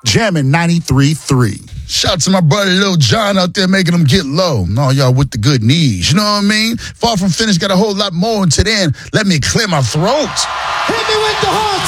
Jamming 93.3. Shout out to my brother Lil John out there making them get low. All y'all with the good knees. You know what I mean? Far from finished, got a whole lot more. Until then, let me clear my throat. Hit me with the horn.